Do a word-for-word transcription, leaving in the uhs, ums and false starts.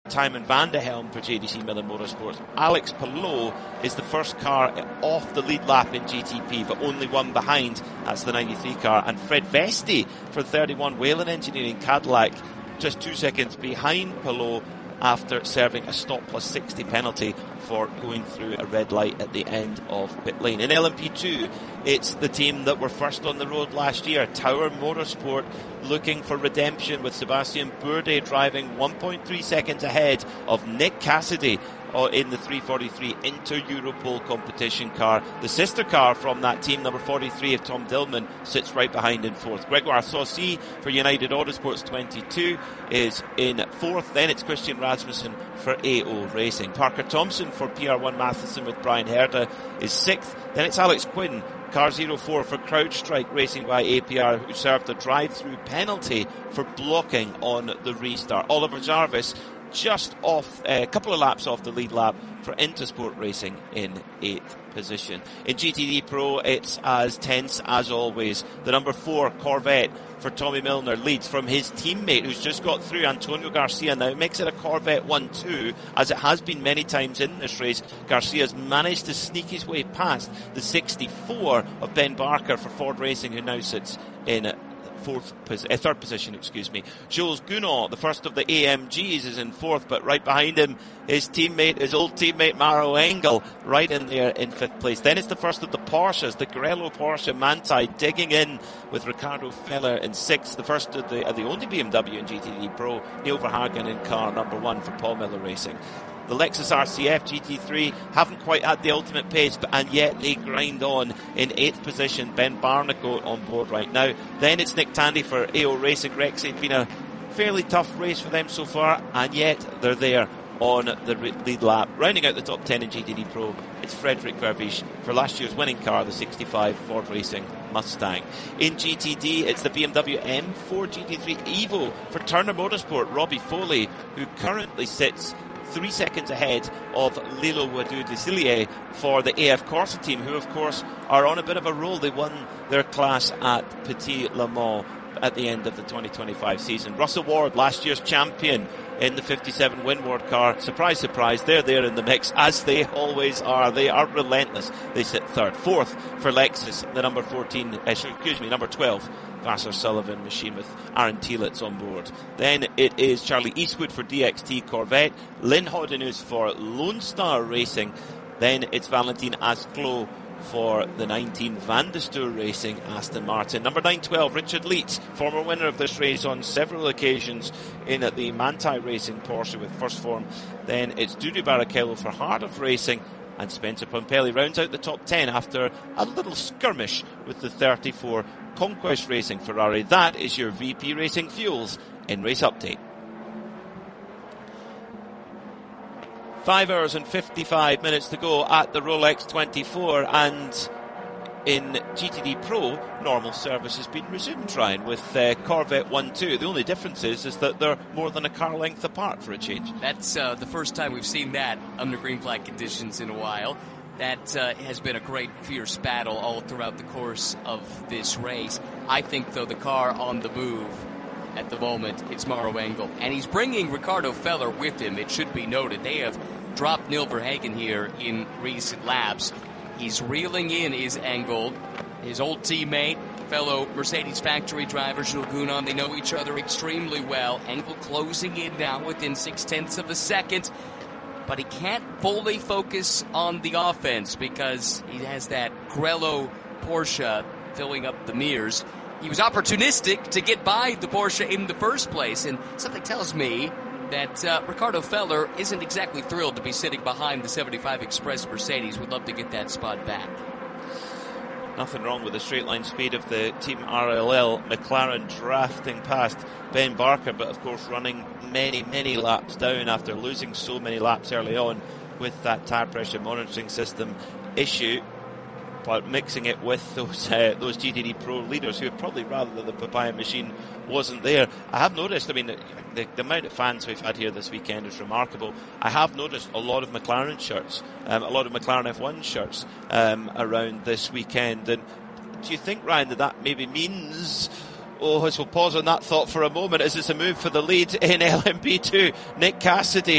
Tijmen van de Helm for J D C Miller Motorsports. Alex Palou is the first car off the lead lap in G T P, but only one behind. That's the ninety-three car. And Fred Vesti for thirty-one Whelen Engineering Cadillac, just two seconds behind Palou after serving a stop plus sixty penalty for going through a red light at the end of pit lane. In L M P two, it's the team that were first on the road last year, Tower Motorsport, looking for redemption with Sebastian Bourdais driving one point three seconds ahead of Nick Cassidy in the three forty-three Inter Europol competition car. The sister car from that team, number forty-three of Tom Dillman, sits right behind in fourth. Gregoire Saucy for United Autosports twenty-two is in fourth. Then it's Christian Rasmussen for A O Racing. Parker Thompson for P R one Matheson with Brian Herda is sixth. Then it's Alex Quinn, car zero four for CrowdStrike Racing by A P R, who served a drive-through penalty for blocking on the restart. Oliver Jarvis just off, a uh, couple of laps off the lead lap for Intersport Racing in eighth position. In G T D Pro, it's as tense as always. The number four Corvette for Tommy Milner leads from his teammate who's just got through, Antonio Garcia. Now it makes it a Corvette one two, as it has been many times in this race. Garcia's managed to sneak his way past the sixty-four of Ben Barker for Ford Racing, who now sits in fourth, uh, third position, excuse me. Jules Gounod, the first of the A M Gs, is in fourth, but right behind him, his teammate, his old teammate Maro Engel, right in there in fifth place. Then it's the first of the Porsches, the Grello Porsche Manthey, digging in with Ricardo Feller in sixth. The first of the, uh, the only B M W in G T D Pro, Neil Verhagen in car number one for Paul Miller Racing. The Lexus R C F G T three haven't quite had the ultimate pace, but and yet they grind on in eighth position. Ben Barnicoat on board right now. Then it's Nick Tandy for A O Racing. Rex, it's been a fairly tough race for them so far, and yet they're there on the lead lap. Rounding out the top ten in G T D Pro, it's Frederick Verbisch for last year's winning car, the sixty-five Ford Racing Mustang. In G T D, it's the B M W M four G T three Evo for Turner Motorsport, Robbie Foley, who currently sits three seconds ahead of Lilo Wadu Desilliers for the A F Corsa team, who of course are on a bit of a roll. They won their class at Petit Le Mans at the end of the twenty twenty-five season. Russell Ward, last year's champion in the fifty-seven Winward car. Surprise, surprise, they're there in the mix, as they always are. They are relentless. They sit third. Fourth for Lexus, the number fourteen, uh, excuse me, number twelve, Vassar Sullivan machine with Aaron Telitz on board. Then it is Charlie Eastwood for D X T Corvette. Lynn Hodden is for Lone Star Racing. Then it's Valentin Asclot for the nineteen Van de Steur Racing Aston Martin. Number nine twelve, Richard Leeds, former winner of this race on several occasions in at the Manthey Racing Porsche with First Form. Then it's Dudu Barrichello for Heart of Racing, and Spencer Pompelli rounds out the top ten after a little skirmish with the thirty-four Conquest Racing Ferrari. That is your V P Racing Fuels in Race Update. Five hours and fifty-five minutes to go at the Rolex twenty-four, and in G T D Pro, normal service has been resumed, Ryan, with uh, Corvette one two. The only difference is, is that they're more than a car length apart for a change. That's uh, the first time we've seen that under green flag conditions in a while. That uh, has been a great fierce battle all throughout the course of this race. I think, though, the car on the move at the moment, it's Maro Engel. And he's bringing Ricardo Feller with him, it should be noted. They have dropped Neil Verhagen here in recent laps. He's reeling in is Engel, his old teammate, fellow Mercedes factory driver, Jules Gounod. They know each other extremely well. Engel closing in now within six-tenths of a second. But he can't fully focus on the offense because he has that Grello Porsche filling up the mirrors. He was opportunistic to get by the Porsche in the first place, and something tells me that uh, Ricardo Feller isn't exactly thrilled to be sitting behind the seventy-five Express Mercedes. Would love to get that spot back. Nothing wrong with the straight line speed of the Team R L L. McLaren drafting past Ben Barker, but of course running many, many laps down after losing so many laps early on with that tyre pressure monitoring system issue. But mixing it with those uh, those G T D Pro leaders who would probably rather that the Papaya machine wasn't there. I have noticed, I mean, the, the amount of fans we've had here this weekend is remarkable. I have noticed a lot of McLaren shirts, um, a lot of McLaren F one shirts um, around this weekend. And do you think, Ryan, that that maybe means... Oh, as we'll pause on that thought for a moment, as it's a move for the lead in L M P two, Nick Cassidy